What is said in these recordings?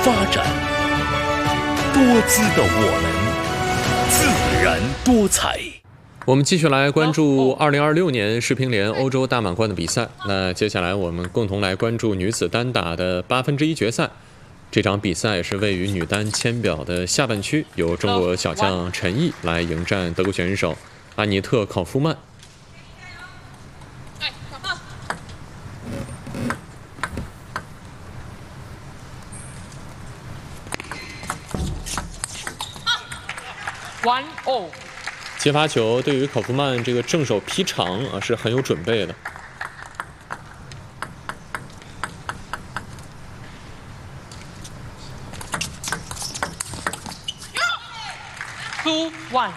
发展，多姿的我们，自然多彩。 我们继续来关注2026年世乒联欧洲大满贯的比赛。那接下来我们共同来关注女子单打的1/8决赛。这场比赛是位于女单签表的下半区，由中国小将陈毅来迎战德国选手安妮特·考夫曼。 1-0。 接发球对于考夫曼这个正手劈长是很有准备的。 2-1。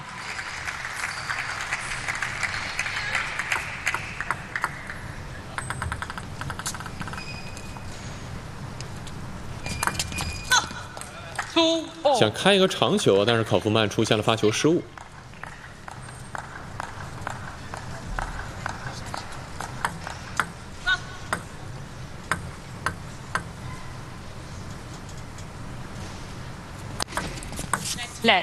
想开一个长球，但是考夫曼出现了发球失误。 Let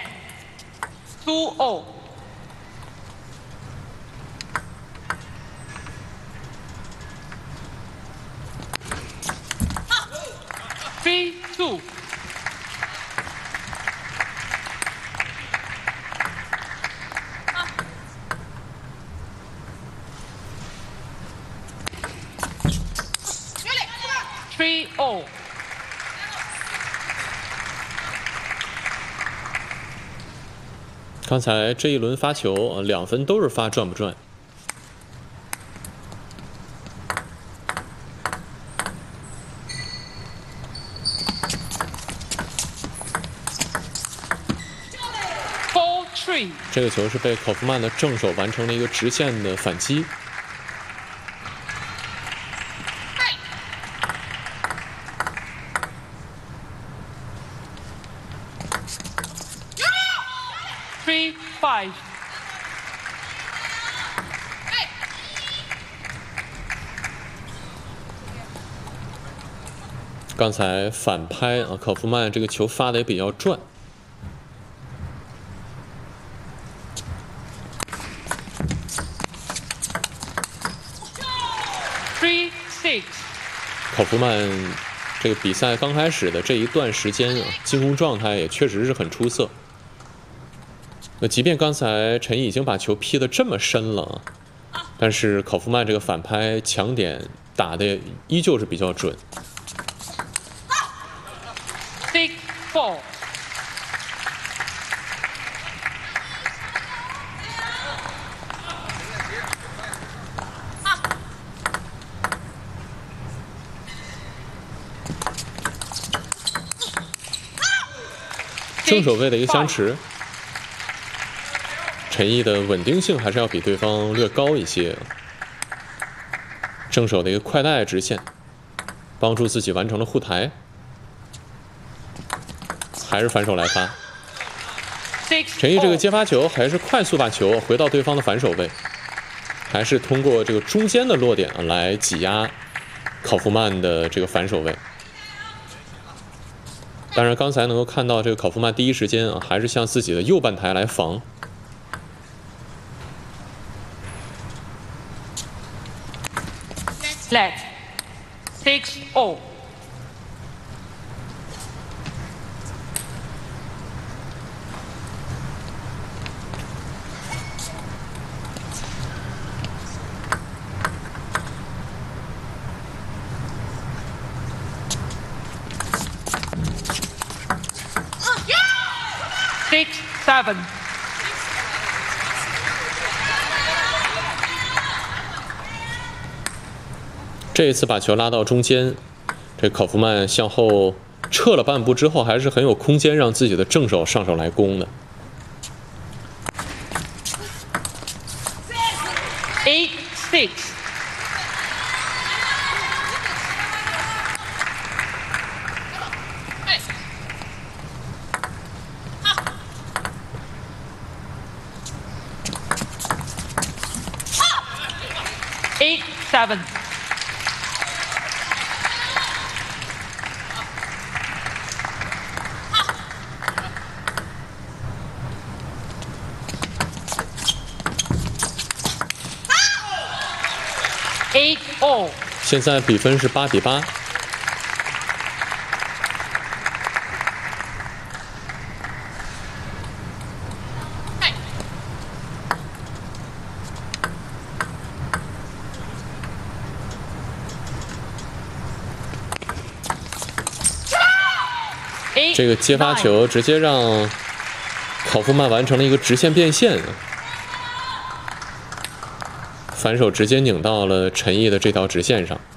2-0。3-2。3-0。 刚才这一轮发球2分都是发转不转。 4-3。 这个球是被考夫曼的正手完成了一个直线的反击。 3-5。 刚才反拍考夫曼这个球发的也比较转。 3-6。 考夫曼这个比赛刚开始的这一段时间进攻状态也确实是很出色。那即便刚才陈毅已经把球劈得这么深了，但是考夫曼这个反拍强点打的依旧是比较准。 6-4。 正手位的一个相持，陈毅的稳定性还是要比对方略高一些。正手的一个快带直线，帮助自己完成了护台，还是反手来发。陈毅这个接发球还是快速把球回到对方的反手位，还是通过这个中间的落点来挤压考夫曼的这个反手位。当然，刚才能够看到这个考夫曼第一时间还是向自己的右半台来防。 Let 6-0。6-7。 这一次把球拉到中间，这考夫曼向后撤了半步之后，还是很有空间让自己的正手上手来攻的。 8-6。8-7。 现在比分是8比8。这个接发球直接让考夫曼完成了一个直线变线，反手直接拧到了陈毅的这条直线上。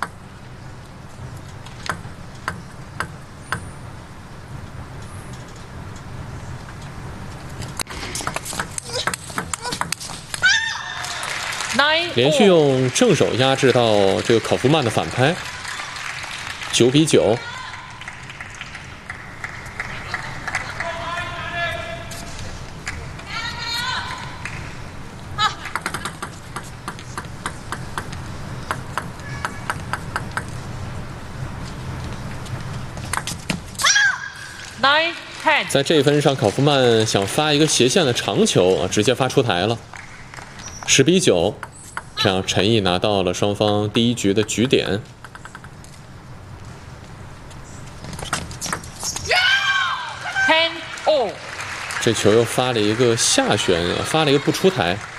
连续用正手压制到这个考夫曼的反拍，9比9。在这一分上，考夫曼想发一个斜线的长球啊，直接发出台了，10比9，这样陈毅拿到了双方第一局的局点。 10-all， 这球又发了一个下旋，发了一个不出台。